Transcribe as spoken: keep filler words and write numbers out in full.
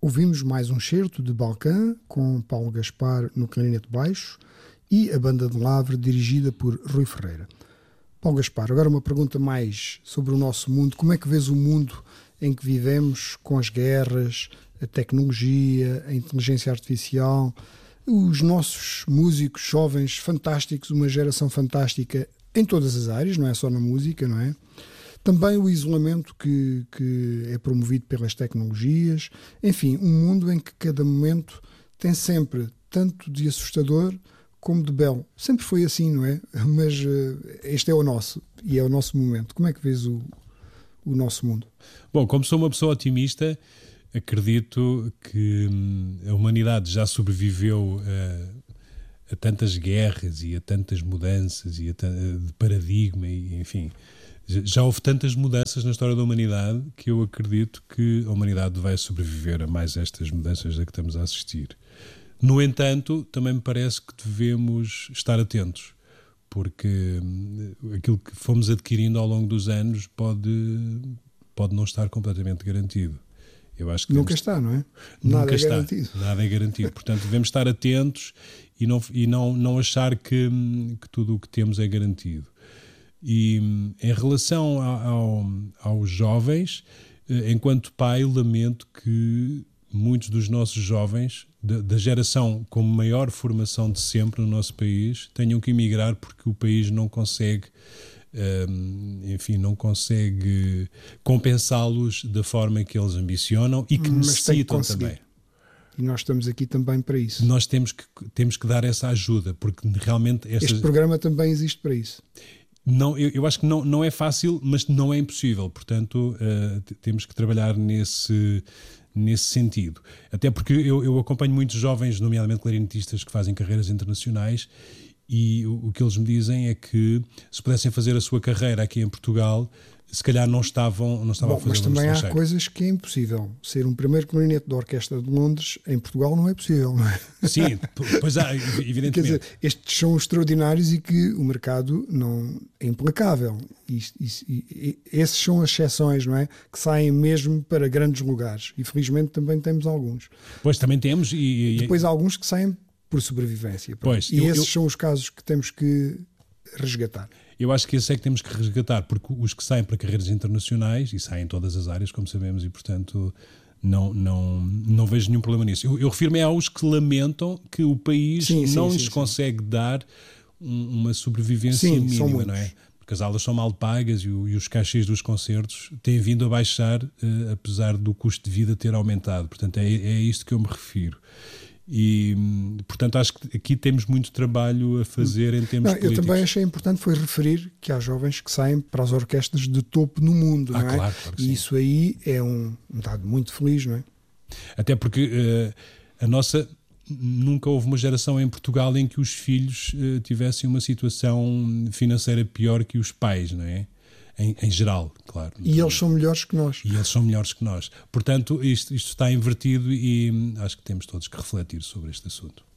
ouvimos mais um certo de Balcã, com Paulo Gaspar no clarinete baixo e a Banda de Lavre, dirigida por Rui Ferreira. Paulo Gaspar, agora uma pergunta mais sobre o nosso mundo. Como é que vês o mundo em que vivemos, com as guerras, a tecnologia, a inteligência artificial, os nossos músicos jovens fantásticos, uma geração fantástica em todas as áreas, não é só na música, não é? Também o isolamento que, que é promovido pelas tecnologias. Enfim, um mundo em que cada momento tem sempre tanto de assustador como de belo. Sempre foi assim, não é? Mas uh, este é o nosso, e é o nosso momento. Como é que vês o, o nosso mundo? Bom, como sou uma pessoa otimista, acredito que hum, a humanidade já sobreviveu a, a tantas guerras e a tantas mudanças e a, de paradigma, e, enfim, já houve tantas mudanças na história da humanidade que eu acredito que a humanidade vai sobreviver a mais estas mudanças a que estamos a assistir. No entanto, também me parece que devemos estar atentos, porque aquilo que fomos adquirindo ao longo dos anos pode, pode não estar completamente garantido. Eu acho que nunca temos... está, não é? Nunca Nada é está. garantido. Nada é garantido. Portanto, devemos estar atentos e não, e não, não achar que, que tudo o que temos é garantido. E em relação ao, aos jovens, enquanto pai, lamento que muitos dos nossos jovens, da, da geração com maior formação de sempre no nosso país, tenham que emigrar porque o país não consegue, um, enfim, não consegue compensá-los da forma que eles ambicionam e que Mas necessitam que também. E nós estamos aqui também para isso. Nós temos que, temos que dar essa ajuda, porque realmente... Estas... Este programa também existe para isso. Não, eu, eu acho que não, não é fácil, mas não é impossível. Portanto, uh, t- temos que trabalhar nesse, nesse sentido. Até porque eu, eu acompanho muitos jovens, nomeadamente clarinetistas, que fazem carreiras internacionais, e o, o que eles me dizem é que se pudessem fazer a sua carreira aqui em Portugal, se calhar não estavam, não estavam Bom, a fazer. mas também há estrangeiro. coisas que é impossível. Ser um primeiro clarinete da Orquestra de Londres em Portugal não é possível, não é? Sim, pois há, evidentemente. Quer dizer, estes são extraordinários e que o mercado não é implacável. Isto, isso, e, e, esses são as exceções, não é? Que saem mesmo para grandes lugares. E felizmente também temos alguns. Pois também temos. E, e depois há alguns que saem por sobrevivência. Pois, e eu, esses eu... são os casos que temos que resgatar. Eu acho que esse é que temos que resgatar, porque os que saem para carreiras internacionais, e saem em todas as áreas, como sabemos, e portanto não, não, não vejo nenhum problema nisso. Eu, eu refiro-me aos que lamentam que o país sim, sim, não sim, lhes sim. consegue dar um, uma sobrevivência sim, mínima, não é? Porque as aulas são mal pagas e, o, e os cachês dos concertos têm vindo a baixar, uh, apesar do custo de vida ter aumentado. Portanto, é, é a isto que eu me refiro. E, portanto, acho que aqui temos muito trabalho a fazer em termos não, políticos. Eu também achei importante foi referir que há jovens que saem para as orquestras de topo no mundo, ah, não é? Claro, claro que e sim. isso aí é um, um dado muito feliz, não é? Até porque uh, a nossa... Nunca houve uma geração em Portugal em que os filhos uh, tivessem uma situação financeira pior que os pais, não é? Em, em geral, claro. E eles são melhores que nós. E eles são melhores que nós. Portanto, isto, isto está invertido e hum, acho que temos todos que refletir sobre este assunto.